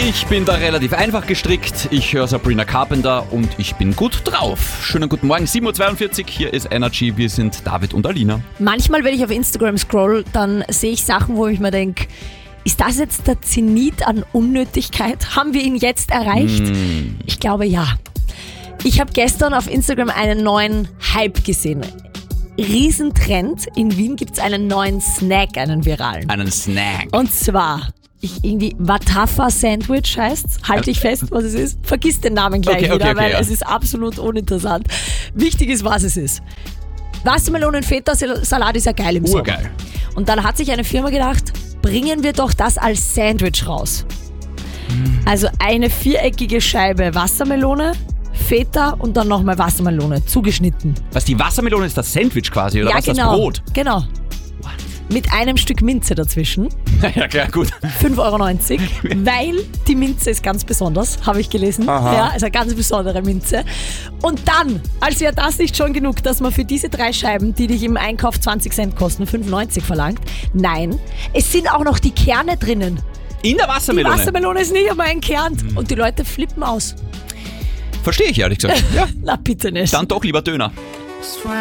Ich bin da relativ einfach gestrickt. Ich höre Sabrina Carpenter und ich bin gut drauf. Schönen guten Morgen, 7.42 Uhr, hier ist Energy. Wir sind David und Alina. Manchmal, wenn ich auf Instagram scroll, dann sehe ich Sachen, wo ich mir denke, ist das jetzt der Zenit an Unnötigkeit? Haben wir ihn jetzt erreicht? Ich glaube ja. Ich habe gestern auf Instagram einen neuen Hype gesehen. Riesentrend. In Wien gibt es einen neuen Snack, einen viralen. Einen Snack. Und zwar, Watafa Sandwich heißt's. Halte ich fest, was es ist. Vergiss den Namen gleich wieder, weil es ist absolut uninteressant. Wichtig ist, was es ist. Wassermelonen-Feta-Salat ist ja geil im Sommer. Urgeil. Und dann hat sich eine Firma gedacht, bringen wir doch das als Sandwich raus. Also eine viereckige Scheibe Wassermelone, Feta und dann nochmal Wassermelone, zugeschnitten. Was, die Wassermelone ist das Sandwich quasi, oder Ja, was, genau. das Brot? Genau. Mit einem Stück Minze dazwischen. Ja, klar, gut. 5,90 €, weil die Minze ist ganz besonders, habe ich gelesen. Aha. Ja, also eine ganz besondere Minze. Und dann, als wäre das nicht schon genug, dass man für diese 3 Scheiben, die dich im Einkauf 20 Cent kosten, 5,90 € verlangt. Nein, es sind auch noch die Kerne drinnen. In der Die Wassermelone? Wassermelone ist nicht einmal entkernt. Und die Leute flippen aus. Verstehe ich ehrlich gesagt. Ja, Na bitte nicht. dann doch lieber Döner.